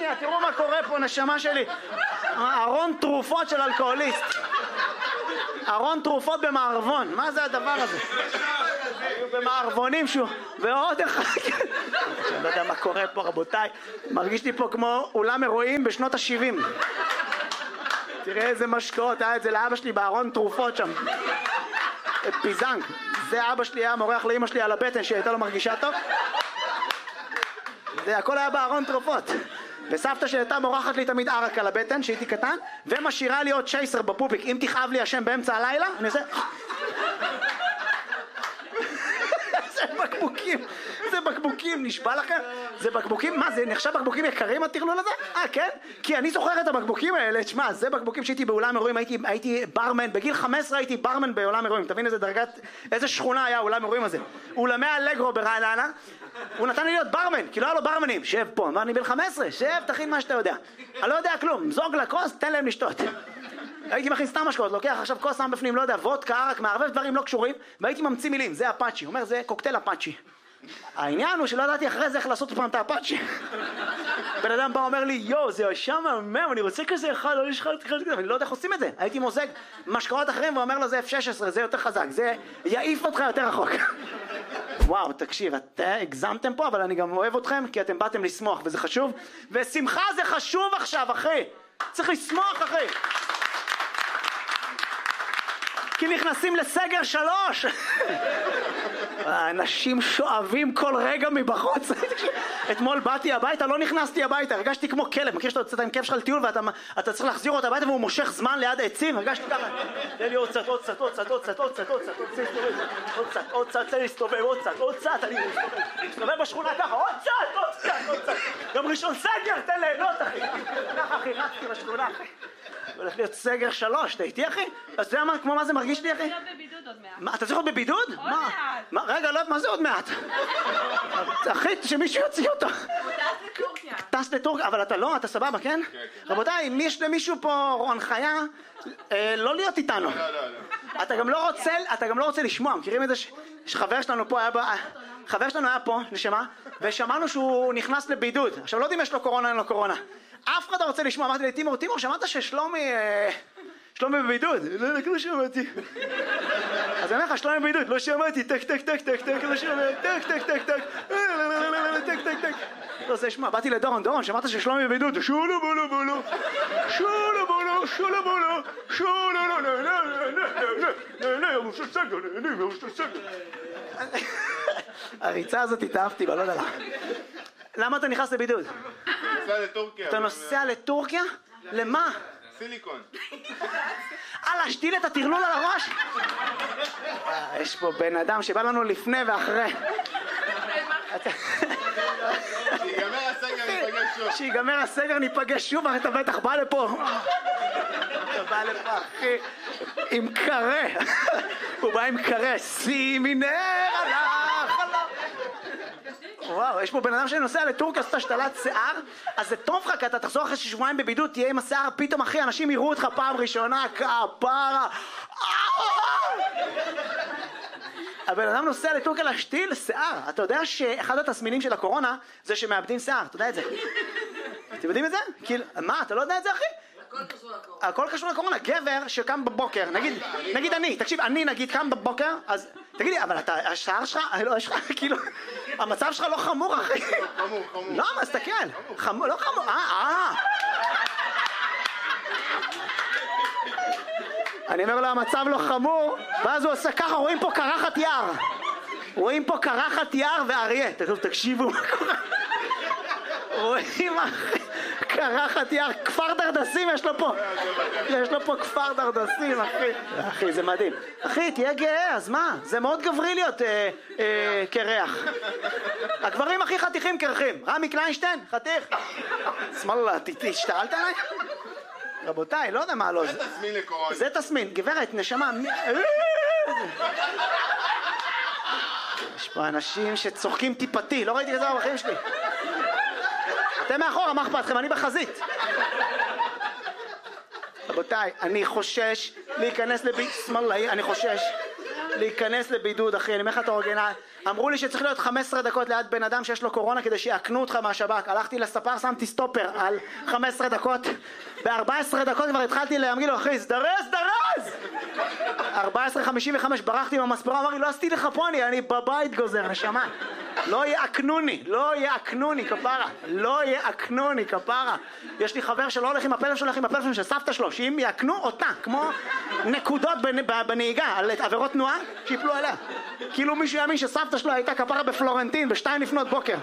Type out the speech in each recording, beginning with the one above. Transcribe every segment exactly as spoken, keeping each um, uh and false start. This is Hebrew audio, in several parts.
שנייה, תראו מה קורה פה, נשמה שלי. ארון תרופות של אלכוהוליסט. ארון תרופות במערבון, מה זה הדבר הזה? במערבונים שהוא, ועוד אחד. אני לא יודע מה קורה פה, רבותיי. מרגיש לי פה כמו אולם אירועים בשנות ה-שבעים. תראה איזה משקעות, היה את זה לאבא שלי בארון תרופות שם. פיזנג. זה אבא שלי היה מורח לאמא שלי על הבטן שהייתה לו מרגישה טוב. זה הכל היה בארון תרופות. וסבתא שהייתה מורחת לי תמיד ערק על הבטן שהייתי קטן, ומשאירה לי עוד צ'ייסר בפופיק. אם תכאב לי השם באמצע הלילה, אני עושה... זה בקבוקים, זה בקבוקים, נשבע לכם? זה בקבוקים, מה זה נחשב בקבוקים יקרים הטרלול הזה? אה כן? כי אני זוכר את הבקבוקים האלה, תשמע, זה בקבוקים שהייתי באולם אירועים, הייתי, הייתי ברמן, בגיל חמש עשרה הייתי ברמן באולם אירועים, תבין איזה דרגת, איזה שכונה היה אולם אירועים הזה. אולמי אלגרו ברעננה, הוא נתן לי להיות ברמן, כי לא היה לו ברמנים, שב פה, אמר אני בן חמש עשרה, שב, תכין מה שאתה יודע. אני לא יודע כלום, זוג לכוס, תן להם לשתות. הייתי מכין סתם משקאות, לוקח עכשיו כוס שם בפנים, לא יודע, וודקה, ערק, מערבב דברים לא קשורים, והייתי ממציא מילים, זה אפאצ'י, הוא אומר זה קוקטייל אפאצ'י. העניין הוא שלא ידעתי אחרי זה איך לעשות פעם את האפאצ'י. בן אדם בא אומר לי, יו, זה ישר מהמם, אני רוצה כזה אחד, לא יש אחד כזה, ואני לא יודע איך עושים את זה. הייתי מוזג משקאות אחרים ואומר לו זה אף שש עשרה, זה יותר חזק, זה יעיף אותך יותר רחוק. וואו, תקשיב, אתם הגזמתם פה, אבל אני גם אוהב אתכם, כי אתם באתם לשמוח, וזה חשוב. ושמחה זה חשוב עכשיו, אחי. צריך לשמוח, אחי. כי נכנסים לסגר שלוש. האנשים שואבים כל רגע מבחוץ. אתמול באתי הביתה, לא נכנסתי הביתה, הרגשתי כמו כלב. מכיר שאתה יוצאת עם כלב שלך לטיול ואתה צריך להחזיר אותו הביתה והוא מושך זמן ליד העצים? הרגשתי ככה. תן לי עוד קצת, עוד קצת, עוד קצת, עוד קצת, עוד קצת, עוד קצת, עוד קצת, עוד קצת, תן לי להסתובב, עוד קצת, עוד קצת, אני מסתובב בשכונה ככה, עוד קצת, עוד קצת, עוד קצת. גם ראשון סגר, תן ליהנות, אחי. ככה, אחי, רצתי בשכונה, אחי. הולך להיות סגר שלוש, אתה איתי אחי? אז אתה יודע כמו מה זה מרגיש לי אחי? אני להיות בבידוד עוד מעט. מה, אתה צריך להיות בבידוד? עוד מעט. רגע, לא, מה זה עוד מעט? אחי, שמישהו יוציא אותו. הוא טס לטורקיה. טס לטורקיה, אבל אתה לא, אתה סבבה, כן? רבותיי, אם יש למישהו פה הנחיה, לא להיות איתנו. אתה גם לא רוצה, אתה גם לא רוצה לשמוע, מכירים את זה שחבר שלנו פה היה ב... חבר שלנו היה פה, נשמה, ושמענו שהוא נכנס לבידוד. עכשיו, לא יודעים אם יש לו קורונה, אין לו קורונה. אף אחד לא רוצה לשמוע, אמרתי לי, תימור, תימור, שמעת ששלומי, שלומי בבידוד? לא, לא שמעתי. אז אני אומר לך, שלומי בבידוד, לא שמעתי, טק, טק, טק, טק, טק, לא שמעתי, טק, טק, טק, טק, טק, טק, טק. לא זה, שמע, באתי לדורון, דורון, שמעת ששלומי בבידוד, שולו בולו בולו, שולו בולו, שולו בולו, שולו לא, לא, לא, לא, לא, לא, סגר, לא, סגר. הריצה הזאת התאהבתי, אבל לא יודע לך. למה אתה נכנס לבידוד? נוסע לטורקיה. אתה נוסע לטורקיה? למה? סיליקון. אה, להשתיל את הטרלול על הראש? יש פה בן אדם שבא לנו לפני ואחרי. שיגמר הסגר ניפגש שוב. שיגמר הסגר ניפגש שוב, אתה בטח בא לפה. אתה בא לפה, אחי, עם קרה. הוא בא עם קרה, שימי נר הלך עליו. וואו, יש פה בן אדם שנוסע לטורקיה, עושה השתלת שיער, אז זה טוב לך, כי אתה תחזור אחרי שבועיים בבידוד, תהיה עם השיער, פתאום אחי, אנשים יראו אותך פעם ראשונה, כפרה. הבן אדם נוסע לטורקיה להשתיל שיער. אתה יודע שאחד התסמינים של הקורונה זה שמאבדים שיער, אתה יודע את זה? אתם יודעים את זה? מה, אתה לא יודע את זה אחי? הכל קשור לקורונה. הכל קשור לקורונה. גבר שקם בבוקר, נגיד, נגיד אני, תקשיב, אני נגיד קם בבוקר, אז תגידי, אבל אתה, השער שלך, לא, יש לך, כאילו, המצב שלך לא חמור, אחי. חמור, חמור. לא, מה, תסתכל. חמור, לא חמור, אה, אה. אני אומר לו, המצב לא חמור, ואז הוא עושה ככה, רואים פה קרחת יער. רואים פה קרחת יער ואריה. תקשיבו מה קורה. רואים, אחי. קרחת יער, כפר דרדסים יש לו פה. יש לו פה כפר דרדסים, אחי. אחי, זה מדהים. אחי, תהיה גאה, אז מה? זה מאוד גברי להיות אה, אה, קרח. הגברים הכי חתיכים קרחים. רמי קליינשטיין, חתיך. שמאללה, תשתעלת עליי? רבותיי, לא יודע מה לא. זה תסמין לקורונה. זה תסמין, גברת, נשמה. יש פה אנשים שצוחקים טיפתי, לא ראיתי כזה בחיים שלי. אתם מאחורה, מה אכפת לכם? אני בחזית. רבותיי, אני חושש להיכנס לבידוד, שמאללה, אני חושש להיכנס לבידוד, אחי, אני אומר לך את האורגנה, אמרו לי שצריך להיות חמש עשרה דקות ליד בן אדם שיש לו קורונה כדי שיעקנו אותך מהשב"כ. הלכתי לספר, שמתי סטופר על חמש עשרה דקות. ב-ארבע עשרה דקות כבר התחלתי להגיד לו, אחי, סדרז, סדרז! ארבע עשרה חמישים וחמש ברחתי מהמספרה, אמר לי, לא עשיתי לך פוני, אני בבית גוזר, נשמה. לא יעקנוני, לא יעקנוני, כפרה. לא יעקנוני, כפרה. יש לי חבר שלא הולך עם הפלאפון שלו, הולך עם הפלאפון של סבתא שלו, שאם יעקנו אותה, כמו נקודות בנהיגה, על עבירות תנועה, שיפלו עליה. כאילו מישהו יאמין שסבתא שלו הייתה כפרה בפלורנטין, בשתיים לפנות בוקר.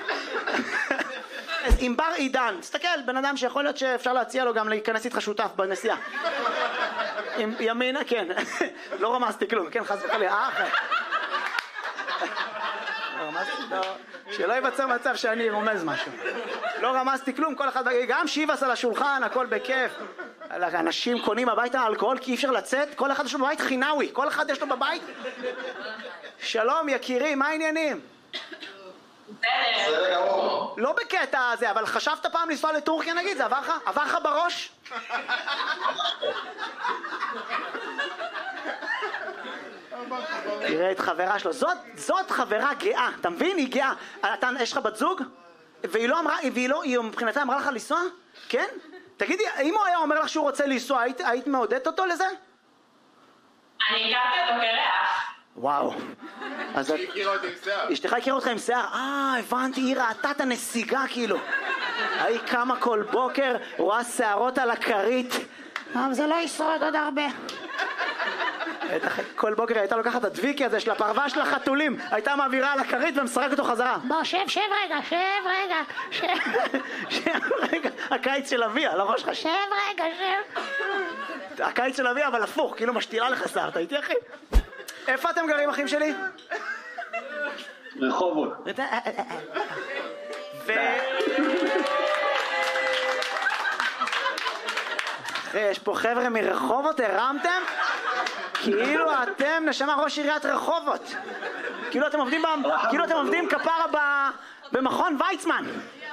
אז עם בר עידן, תסתכל, בן אדם שיכול להיות שאפשר להציע לו גם להיכנס איתך שותף בנסיעה. עם ימינה, כן. לא רמזתי כלום, כן, חס וחלילה, אה, אחרי. לא רמזתי, לא. שלא ייווצר מצב שאני רומז משהו. לא רמזתי כלום, כל אחד, גם שיבס על השולחן, הכל בכיף. אנשים קונים הביתה אלכוהול כי אי אפשר לצאת, כל אחד יש לו בבית חינאווי, כל אחד יש לו בבית. שלום יקירי, מה העניינים? לא בקטע הזה, אבל חשבת פעם לנסוע לטורקיה נגיד? זה עבר לך? עבר לך בראש? תראה את חברה שלו, זאת, זאת חברה גאה, אתה מבין? היא גאה. אתה, יש לך בת זוג? והיא לא אמרה, והיא לא, היא מבחינתה אמרה לך לנסוע? כן? תגידי, אם הוא היה אומר לך שהוא רוצה לנסוע, היית, היית מעודדת אותו לזה? אני הכרתי אותו קרח. וואו. אז היא הכירה אותי עם שיער. אשתך הכירה אותך עם שיער? אה, הבנתי, היא ראתה את הנסיגה כאילו. היא קמה כל בוקר, רואה שערות על הכרית. אבל זה לא ישרוד עוד הרבה. כל בוקר הייתה לוקחת את הדביקי הזה של הפרווה של החתולים, הייתה מעבירה על הכרית ומסרק אותו חזרה. בוא, שב, שב רגע, שב רגע, שב, שב רגע. הקיץ של אביה, לא ראש לך, שב רגע, שב. הקיץ של אביה, אבל הפוך, כאילו משתילה לך שיער, אתה איתי אחי? איפה אתם גרים, אחים שלי? רחובות. ו... יש פה חבר'ה מרחובות, הרמתם? כאילו אתם נשמה ראש עיריית רחובות. כאילו אתם עובדים, כאילו אתם עובדים כפרה במכון ויצמן.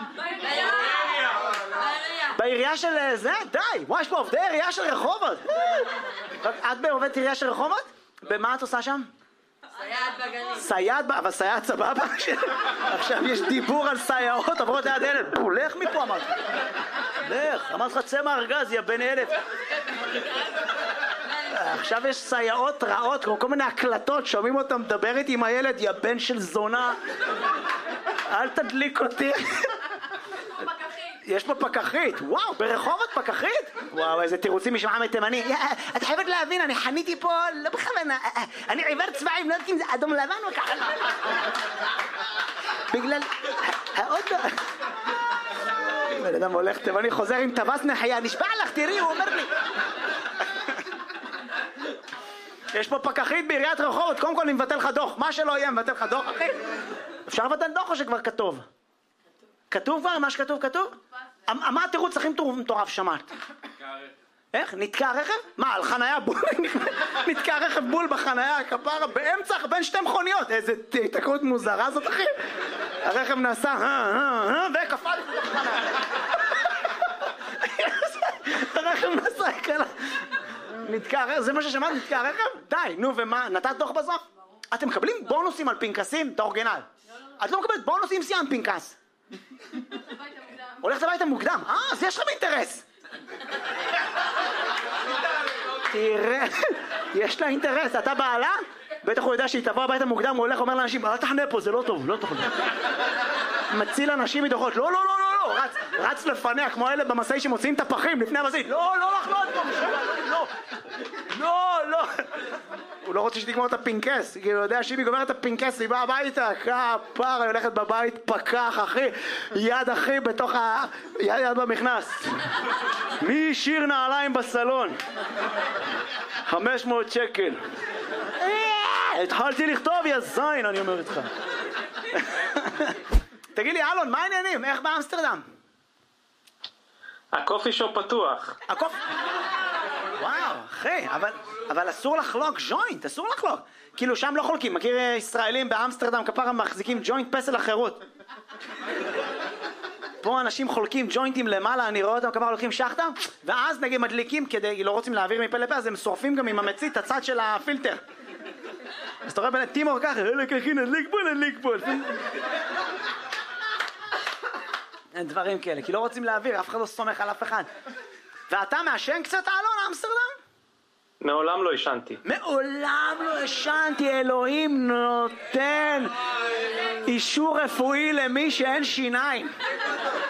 בעירייה של זה? די! וואי, יש פה עובדי עירייה של רחובות. את בעובדת עירייה של רחובות? במה את עושה שם? סייעת בגנים. סייעת, אבל סייעת סבבה? עכשיו יש דיבור על סייעות, עברות ליד ילד. לך מפה אמרת. לך, אמרת לך צא מהארגז, יא בן אלף. עכשיו יש סייעות רעות, כמו כל מיני הקלטות, שומעים אותם מדברת עם הילד, יא בן של זונה. אל תדליק אותי. יש פה פקחית, וואו, ברחובות פקחית? וואו, איזה תירוצים משמעה מתימני. את חייבת להבין, אני חניתי פה, לא בכוונה, אני עיוור צבעים, לא יודעת אם זה אדום לבן או ככה. בגלל... האוטו... בן אדם הולך תימני, חוזר עם טווס נחיה, נשבע לך, תראי, הוא אומר לי. יש פה פקחית בעיריית רחובות, קודם כל אני מבטל לך דוח, מה שלא יהיה מבטל לך דוח, אחי. אפשר לבטל דוח או שכבר כתוב? כתוב כבר? מה שכתוב כתוב? מה התירוץ הכי מטורף שמעת? איך? נתקע רכב? מה, על חנייה בול? נתקע רכב בול בחנייה, כפרה, באמצע בין שתי מכוניות. איזה תקרות מוזרה זאת, אחי. הרכב נסע, וקפל בחנייה. הרכב נסע, כאלה. נתקע רכב, זה מה ששמעת? נתקע רכב? די, נו, ומה? נתת דוח בסוף? אתם מקבלים בונוסים על פנקסים? את האורגינל. את לא מקבלת בונוסים סיימת פנקס. הולכת הביתה מוקדם. אה, אז יש לכם אינטרס. תראה, יש לה אינטרס. אתה בעלה? בטח הוא יודע שהיא תבוא הביתה מוקדם, הוא הולך ואומר לאנשים, אל תחנה פה, זה לא טוב, לא טוב. מציל אנשים מדוחות. לא, לא, לא, לא, לא. רץ, רץ לפניה, כמו אלה במסעי שמוציאים את הפחים לפני המסעית. לא, לא לחנות פה, לא, לא, לא. הוא לא רוצה שתגמור את הפינקס, כי הוא יודע שאם היא גומרת את הפינקס, היא באה הביתה, כפרה, היא הולכת בבית, פקח, אחי, יד אחי בתוך ה... יד יד במכנס. מי שיר נעליים בסלון? חמש מאות שקל. התחלתי לכתוב, יא זין, אני אומר איתך. תגיד לי, אלון, מה העניינים? איך באמסטרדם? הקופי שופ פתוח. הקופ... וואו, אחי, אבל, אבל אסור לחלוק ג'וינט, אסור לחלוק. כאילו שם לא חולקים, מכיר ישראלים באמסטרדם כפרה מחזיקים ג'וינט פסל החירות. פה אנשים חולקים ג'וינטים למעלה, אני רואה אותם כפרה הולכים שחטה, ואז נגיד מדליקים כדי, לא רוצים להעביר מפה לפה, אז הם שורפים גם עם המצית את הצד של הפילטר. אז אתה רואה בין טימור ככה, אלק אחי נדליק פה, נדליק פה. אין דברים כאלה, כי לא רוצים להעביר, אף אחד לא סומך על אף אחד. ואתה מעשן קצת, אלון, אמסטרדם? מעולם לא ישנתי. מעולם לא ישנתי, אלוהים נותן אישור רפואי למי שאין שיניים.